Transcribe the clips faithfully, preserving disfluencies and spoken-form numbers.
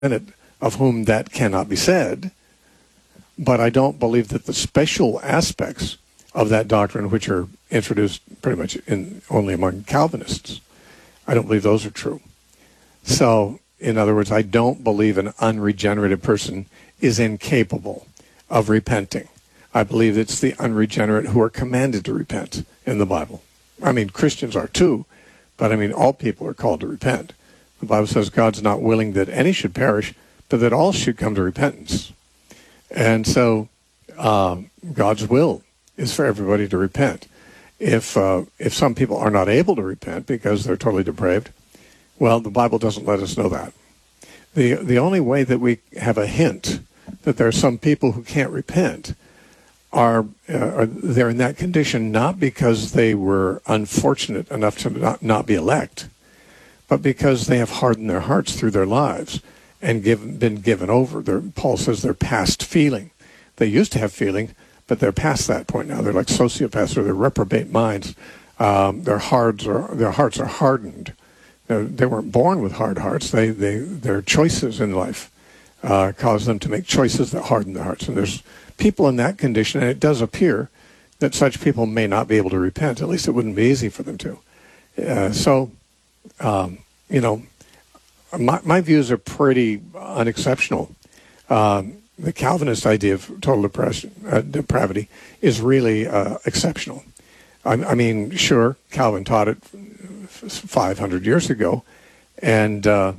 of whom that cannot be said, but I don't believe that the special aspects of that doctrine, which are introduced pretty much in only among Calvinists, I don't believe those are true. So, in other words, I don't believe an unregenerated person is incapable of repenting. I believe it's the unregenerate who are commanded to repent in the Bible. I mean, Christians are too, but I mean, all people are called to repent. The Bible says God's not willing that any should perish, but that all should come to repentance. And so uh, God's will is for everybody to repent. If uh, if some people are not able to repent because they're totally depraved, well, the Bible doesn't let us know that. The the only way that we have a hint that there are some people who can't repent are, uh, are they're in that condition not because they were unfortunate enough to not, not be elect, but because they have hardened their hearts through their lives and given, been given over. They're, Paul says they're past feeling. They used to have feeling, but they're past that point now. They're like sociopaths, or they're reprobate minds. Um, their hearts are their hearts are hardened. They're, they weren't born with hard hearts. They they their choices in life uh, cause them to make choices that harden their hearts. And there's people in that condition, and it does appear that such people may not be able to repent. At least it wouldn't be easy for them to. Uh, so, um, you know, my my views are pretty unexceptional. Um, the Calvinist idea of total depression, uh, depravity is really uh, exceptional. I, I mean, sure, Calvin taught it five hundred years ago, and uh,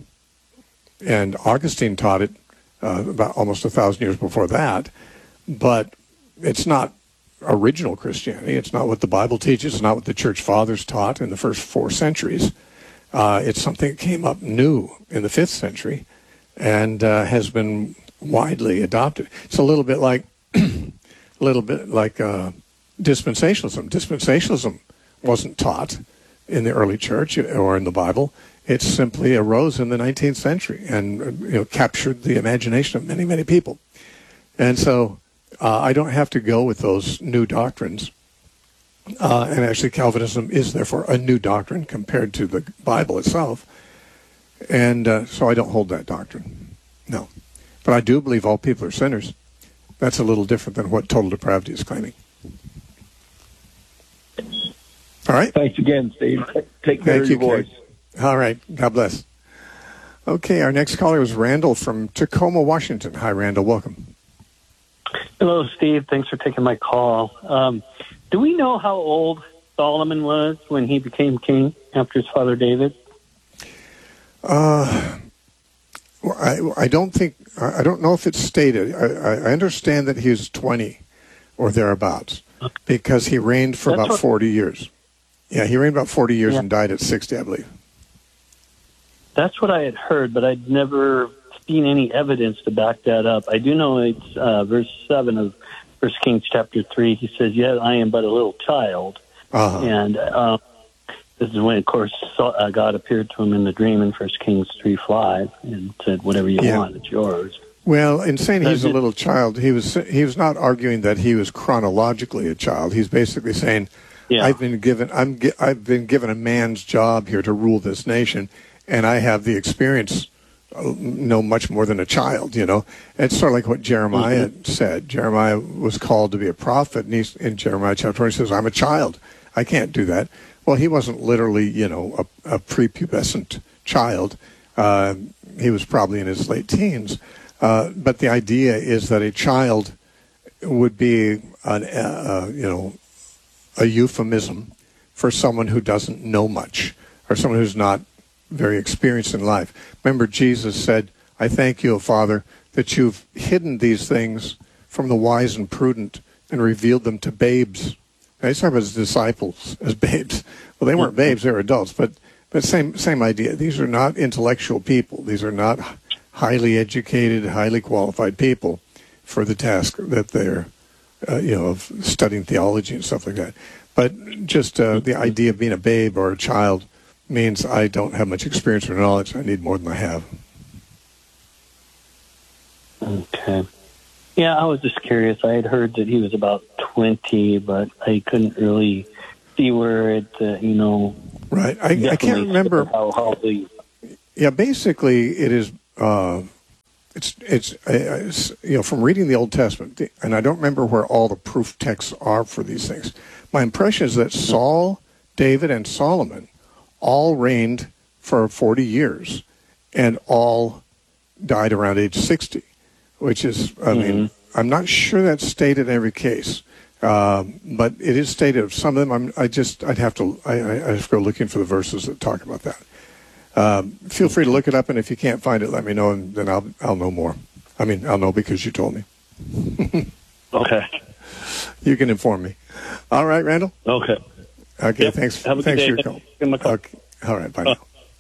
and Augustine taught it uh, about almost a thousand years before that. But it's not original Christianity. It's not what the Bible teaches. It's not what the church fathers taught in the first four centuries. Uh, it's something that came up new in the fifth century and uh, has been widely adopted. It's a little bit like a little bit like uh, dispensationalism. Dispensationalism wasn't taught in the early church or in the Bible. It simply arose in the nineteenth century and you know captured the imagination of many, many people. And so uh, I don't have to go with those new doctrines. Uh, and actually Calvinism is therefore a new doctrine compared to the Bible itself. And uh, so I don't hold that doctrine. No. But I do believe all people are sinners. That's a little different than what total depravity is claiming. All right. Thanks again, Steve. Take care of your voice. All right. God bless. Okay, our next caller is Randall from Tacoma, Washington. Hi, Randall. Welcome. Hello, Steve. Thanks for taking my call. Um, do we know how old Solomon was when he became king after his father David? Uh, I, I don't think, I don't know if it's stated. I, I understand that he was twenty or thereabouts because he reigned for That's about what, forty years. Yeah, he reigned about forty years yeah. and died at sixty, I believe. That's what I had heard, but I'd never seen any evidence to back that up. I do know it's uh, verse seven of First Kings chapter three. He says, "Yet I am but a little child," uh-huh. and uh, this is when, of course, uh, God appeared to him in the dream in First Kings three five and said, "Whatever you yeah. want, it's yours." Well, in saying he's a little child, he was he was not arguing that he was chronologically a child. He's basically saying, yeah. "I've been given I'm I've been given a man's job here to rule this nation, and I have the experience." Know much more than a child, you know. It's sort of like what Jeremiah mm-hmm. said. Jeremiah was called to be a prophet, and he's, in Jeremiah chapter twenty, he says, "I'm a child. I can't do that." Well, he wasn't literally, you know, a, a prepubescent child. Uh, he was probably in his late teens. Uh, but the idea is that a child would be, an, uh, you know, a euphemism for someone who doesn't know much or someone who's not very experienced in life. Remember, Jesus said, "I thank you, O Father, that you've hidden these things from the wise and prudent and revealed them to babes." Now, he's talking about his disciples as babes. Well, they weren't babes, they were adults, but but same same idea. These are not intellectual people. These are not highly educated, highly qualified people for the task that they're, uh, you know, of studying theology and stuff like that. But just uh, the idea of being a babe or a child means I don't have much experience or knowledge. I need more than I have. Okay. Yeah, I was just curious. I had heard that he was about twenty, but I couldn't really see where it, uh, you know... Right. I, I can't remember... How, how the... Yeah, basically it is... Uh, it's, it's, uh, it's, you know, from reading the Old Testament, and I don't remember where all the proof texts are for these things. My impression is that Saul, David, and Solomon all reigned for forty years, and all died around age sixty, which is, I mean, mm-hmm. I'm not sure that's stated in every case, um, but it is stated of some of them. I'm, I just, I'd have to, I, I have to go looking for the verses that talk about that. Um, feel free to look it up, and if you can't find it, let me know, and then I'll, I'll know more. I mean, I'll know because you told me. Okay. You can inform me. All right, Randall? Okay. Okay, yep. thanks, Have a thanks good for day. your call. Okay. All right, bye now.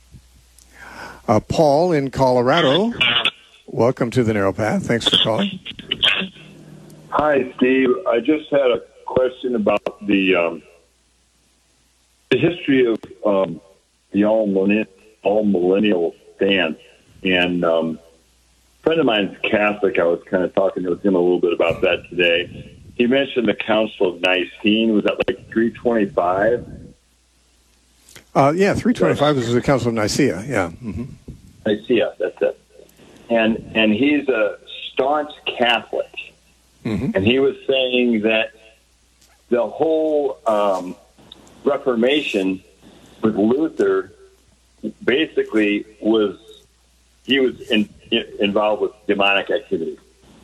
Uh, Paul in Colorado, welcome to the Narrow Path. Thanks for calling. Hi, Steve. I just had a question about the um, the history of um, the all millennial, all millennial stance. And um, a friend of mine's Catholic. I was kind of talking with him a little bit about that today. He mentioned the Council of Nicene. Was that like three twenty-five? Uh, yeah, three twenty-five is the Council of Nicaea. Yeah. Mm-hmm. Nicaea, that's it. And and he's a staunch Catholic. Mm-hmm. And he was saying that the whole um, Reformation with Luther basically was, he was in, in, involved with demonic activity.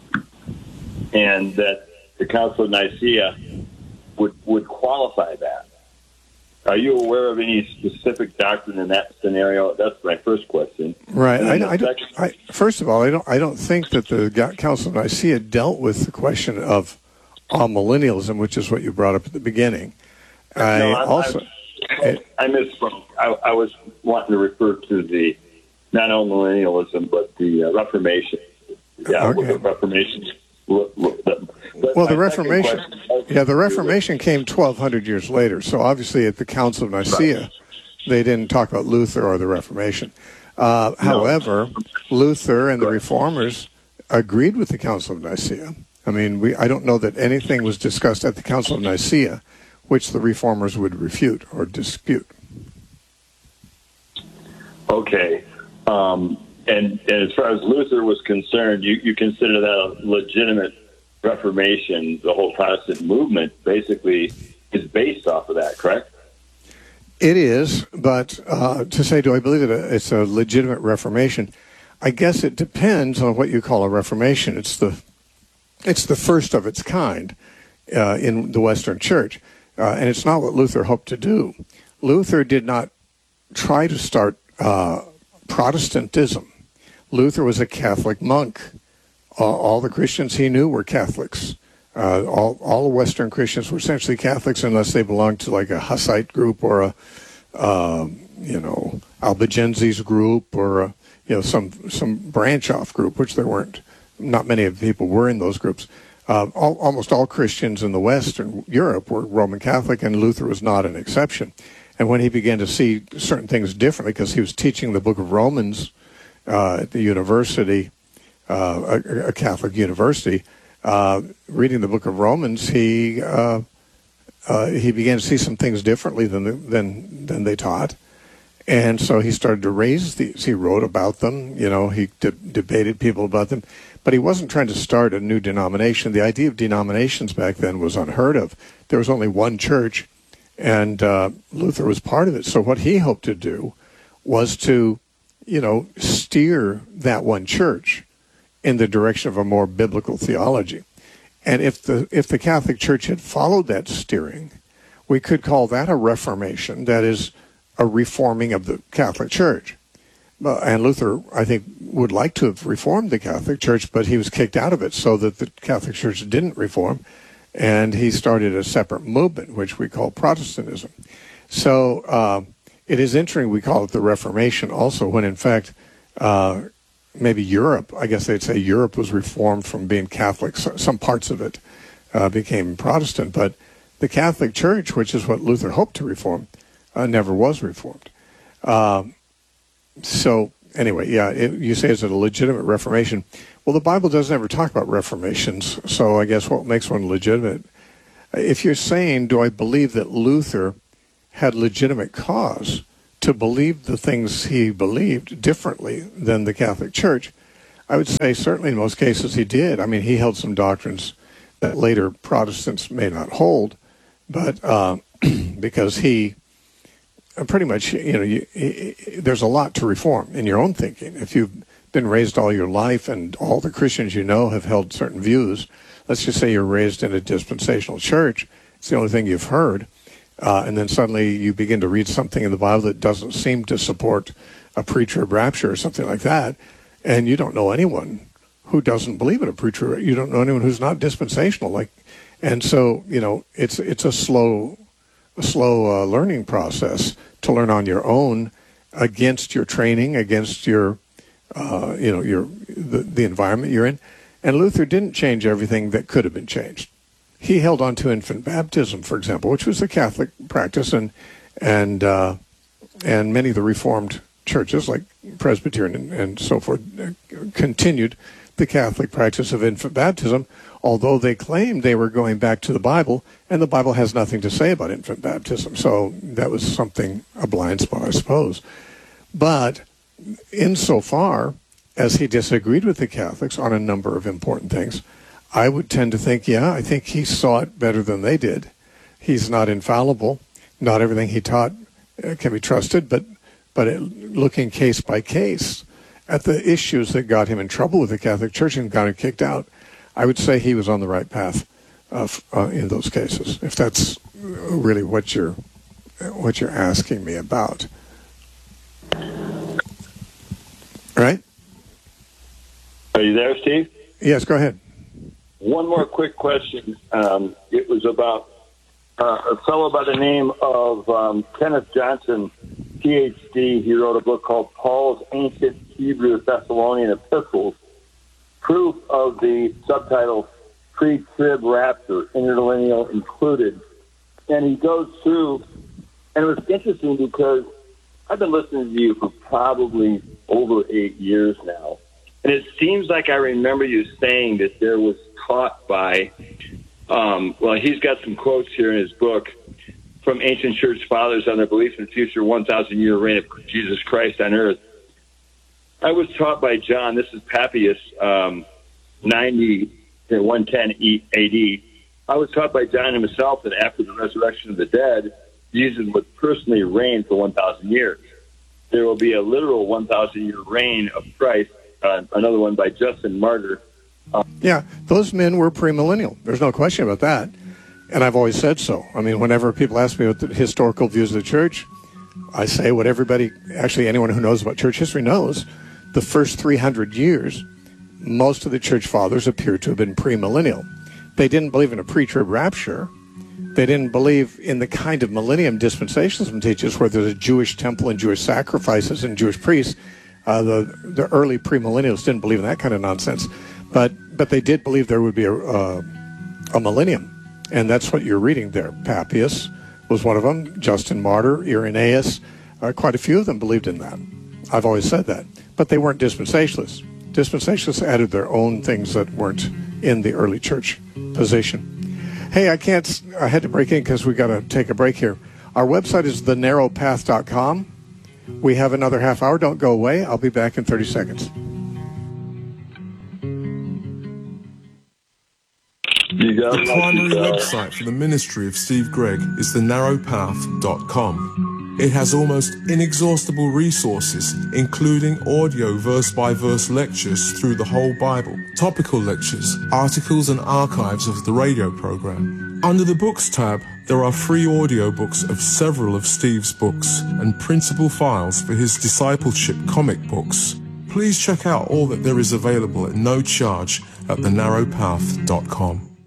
And that the Council of Nicaea would, would qualify that. Are you aware of any specific doctrine in that scenario? That's my first question. Right. I, I don't, I, first of all, I don't. I don't think that the Council of Nicaea dealt with the question of amillennialism, which is what you brought up at the beginning. I no, I'm, also, I'm, it, I misspoke. I, I was wanting to refer to the not amillennialism, but the uh, Reformation. Yeah, okay. the Reformation. Look, look, but well, the Reformation, yeah, the Reformation came twelve hundred years later. So obviously, at the Council of Nicaea, right. they didn't talk about Luther or the Reformation. Uh, no. However, Luther and the Reformers agreed with the Council of Nicaea. I mean, we I don't know that anything was discussed at the Council of Nicaea which the Reformers would refute or dispute. Okay. Um, And, and as far as Luther was concerned, you, you consider that a legitimate Reformation. The whole Protestant movement basically is based off of that, correct? It is, but uh, to say, do I believe that it's a legitimate Reformation? I guess it depends on what you call a Reformation. It's the it's the first of its kind uh, in the Western Church, uh, and it's not what Luther hoped to do. Luther did not try to start uh, Protestantism. Luther was a Catholic monk. Uh, all the Christians he knew were Catholics. Uh, all, all the Western Christians were essentially Catholics unless they belonged to like a Hussite group or a, uh, you know, Albigenses group or, a, you know, some some branch-off group, which there weren't. Not many of the people were in those groups. Uh, all, almost all Christians in the Western Europe were Roman Catholic, and Luther was not an exception. And when he began to see certain things differently, because he was teaching the book of Romans Uh, at the university, uh, a, a Catholic university, uh, reading the Book of Romans, he uh, uh, he began to see some things differently than the, than than they taught, and so he started to raise these. He wrote about them, you know, he de- debated people about them, but he wasn't trying to start a new denomination. The idea of denominations back then was unheard of. There was only one church, and uh, Luther was part of it. So what he hoped to do was to you know, steer that one church in the direction of a more biblical theology. And if the if the Catholic Church had followed that steering, we could call that a reformation, that is, a reforming of the Catholic Church. Uh, and Luther, I think, would like to have reformed the Catholic Church, but he was kicked out of it so that the Catholic Church didn't reform, and he started a separate movement, which we call Protestantism. So uh, it is interesting we call it the Reformation also, when in fact uh, maybe Europe, I guess they'd say Europe was reformed from being Catholic. So some parts of it uh, became Protestant, but the Catholic Church, which is what Luther hoped to reform, uh, never was reformed. Um, so anyway, yeah, it, you say it's a legitimate Reformation. Well, the Bible doesn't ever talk about reformations, so I guess what makes one legitimate? If you're saying, do I believe that Luther had legitimate cause to believe the things he believed differently than the Catholic Church, I would say certainly in most cases he did. I mean, he held some doctrines that later Protestants may not hold, but uh, because he pretty much, you know, you, he, there's a lot to reform in your own thinking. If you've been raised all your life and all the Christians you know have held certain views, let's just say you're raised in a dispensational church, it's the only thing you've heard, uh, and then suddenly you begin to read something in the Bible that doesn't seem to support a pre-trib rapture or something like that, and you don't know anyone who doesn't believe in a pre-trib. You don't know anyone who's not dispensational. Like, and so, you know, it's it's a slow, a slow uh, learning process to learn on your own against your training, against your, uh, you know, your the, the environment you're in. And Luther didn't change everything that could have been changed. He held on to infant baptism, for example, which was the Catholic practice, and and uh, and many of the Reformed churches, like Presbyterian and, and so forth, uh, continued the Catholic practice of infant baptism, although they claimed they were going back to the Bible, and the Bible has nothing to say about infant baptism. So that was something, a blind spot, I suppose. But insofar as he disagreed with the Catholics on a number of important things, I would tend to think, yeah, I think he saw it better than they did. He's not infallible. Not everything he taught uh, can be trusted, but but it, looking case by case at the issues that got him in trouble with the Catholic Church and got him kicked out, I would say he was on the right path uh, uh, in those cases, if that's really what you're what you're asking me about. Right? Are you there, Steve? Yes, go ahead. One more quick question. Um, it was about uh, a fellow by the name of um, Kenneth Johnson, P H D. He wrote a book called Paul's Ancient Hebrew Thessalonian Epistles, proof of the subtitle Pre-Trib Rapture, Interlineal Included. And he goes through, and it was interesting because I've been listening to you for probably over eight years now. And it seems like I remember you saying that there was taught by, um, well, he's got some quotes here in his book from ancient church fathers on their belief in the future one thousand year reign of Jesus Christ on earth. I was taught by John, this is Papias, um, ninety to one ten A D. I was taught by John himself that after the resurrection of the dead, Jesus would personally reign for one thousand years. There will be a literal one thousand year reign of Christ. Uh, another one by Justin Martyr. Uh, yeah, those men were premillennial. There's no question about that. And I've always said so. I mean, whenever people ask me what the historical views of the church, I say what everybody, actually anyone who knows about church history knows, the first three hundred years, most of the church fathers appear to have been premillennial. They didn't believe in a pre-trib rapture. They didn't believe in the kind of millennium dispensationalism teaches where there's a Jewish temple and Jewish sacrifices and Jewish priests. Uh, the the early premillennials didn't believe in that kind of nonsense, but but they did believe there would be a uh, a millennium, and that's what you're reading there. Papias was one of them. Justin Martyr, Irenaeus, uh, quite a few of them believed in that. I've always said that, but they weren't dispensationalists. Dispensationalists added their own things that weren't in the early church position. Hey, I can't. I had to break in because we got to take a break here. Our website is the narrow path dot com. We have another half hour. Don't go away. I'll be back in thirty seconds. The primary website for the ministry of Steve Gregg is the narrow path dot com. It has almost inexhaustible resources, including audio verse-by-verse lectures through the whole Bible, topical lectures, articles and archives of the radio program. Under the Books tab, there are free audiobooks of several of Steve's books and printable files for his discipleship comic books. Please check out all that there is available at no charge at the narrow path dot com.